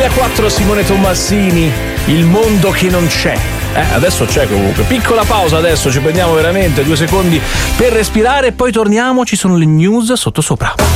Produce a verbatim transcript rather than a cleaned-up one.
duemilaquattro Simone Tommasini, Il mondo che non c'è. Eh, adesso c'è comunque. Piccola pausa adesso, ci prendiamo veramente due secondi per respirare e poi torniamo, ci sono le news sotto sopra.